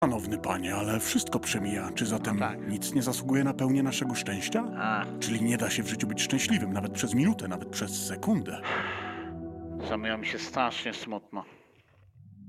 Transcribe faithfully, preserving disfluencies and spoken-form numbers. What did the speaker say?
Szanowny panie, ale wszystko przemija. Czy zatem No tak. nic nie zasługuje na pełnię naszego szczęścia? A, Czyli nie da się w życiu być szczęśliwym, nawet przez minutę, nawet przez sekundę. zrobiło mi się strasznie smutno.